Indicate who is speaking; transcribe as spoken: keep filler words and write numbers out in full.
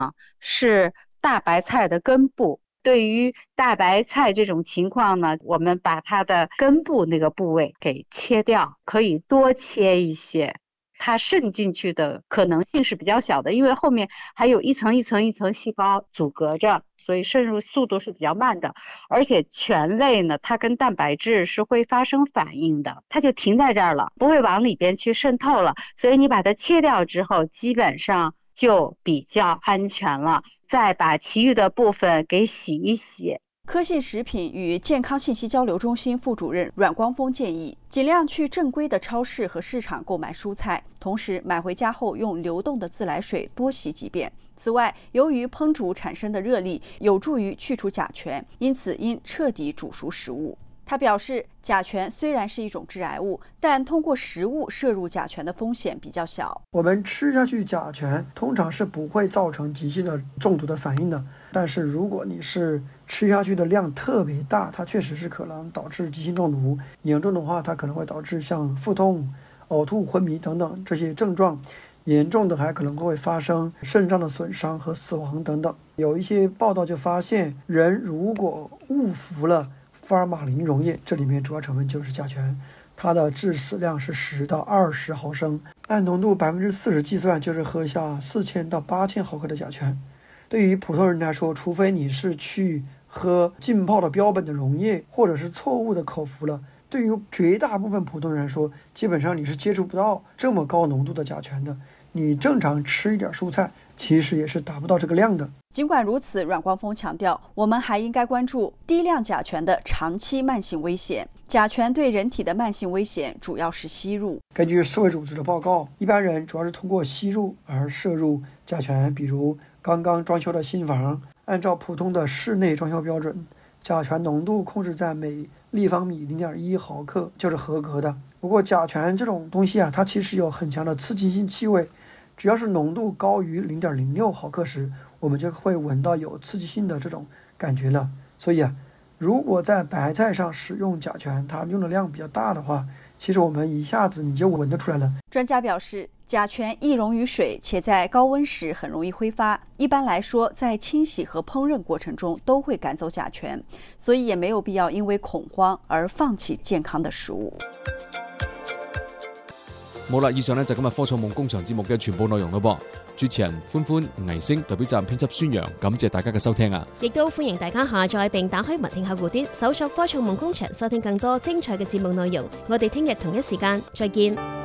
Speaker 1: 是大白菜的根部。对于大白菜这种情况呢，我们把它的根部那个部位给切掉，可以多切一些。它渗进去的可能性是比较小的，因为后面还有一层一层一层细胞阻隔着，所以渗入速度是比较慢的。而且醛类呢，它跟蛋白质是会发生反应的，它就停在这儿了，不会往里边去渗透了。所以你把它切掉之后，基本上就比较安全了。再把其余的部分给洗一洗。
Speaker 2: 科信食品与健康信息交流中心副主任阮光峰建议，尽量去正规的超市和市场购买蔬菜，同时买回家后用流动的自来水多洗几遍。此外，由于烹煮产生的热力有助于去除甲醛，因此应彻底煮熟食物。他表示，甲醛虽然是一种致癌物，但通过食物摄入甲醛的风险比较小。
Speaker 3: 我们吃下去甲醛通常是不会造成急性的中毒的反应的，但是如果你是吃下去的量特别大，它确实是可能导致急性中毒，严重的话它可能会导致像腹痛、呕吐、昏迷等等这些症状，严重的还可能会发生肾脏的损伤和死亡等等。有一些报道就发现，人如果误服了福尔马林溶液，这里面主要成分就是甲醛，它的致死量是十到二十毫升，按浓度百分之四十计算，就是喝下四千到八千毫克的甲醛。对于普通人来说，除非你是去喝浸泡的标本的溶液，或者是错误的口服了，对于绝大部分普通人来说，基本上你是接触不到这么高浓度的甲醛的。你正常吃一点蔬菜，其实也是达不到这个量的。
Speaker 2: 尽管如此，阮光峰强调，我们还应该关注低量甲醛的长期慢性危险。甲醛对人体的慢性危险主要是吸入。
Speaker 3: 根据世卫组织的报告，一般人主要是通过吸入而摄入甲醛，比如刚刚装修的新房，按照普通的室内装修标准，甲醛浓度控制在每立方米 零点一毫克就是合格的。不过甲醛这种东西啊，它其实有很强的刺激性气味，只要是浓度高于 零点零六毫克时，我们就会闻到有刺激性的这种感觉了。所以啊，如果在白菜上使用甲醛，它用的量比较大的话，其实我们一下子你就闻得出来了。
Speaker 2: 专家表示，甲醛易溶于水，且在高温时很容易挥发。一般来说，在清洗和烹饪过程中都会赶走甲醛，所以也没有必要因为恐慌而放弃健康的食物。
Speaker 4: 好啦，以上呢就今日科創夢工場節目嘅全部內容咯噃。主持人歡歡、倪星代表站編輯宣揚，感謝大家嘅收聽啊！
Speaker 5: 亦都歡迎大家下載並打開文聽客戶端，搜索科創夢工場，收聽更多精彩嘅節目內容。我哋聽日同一時間再見。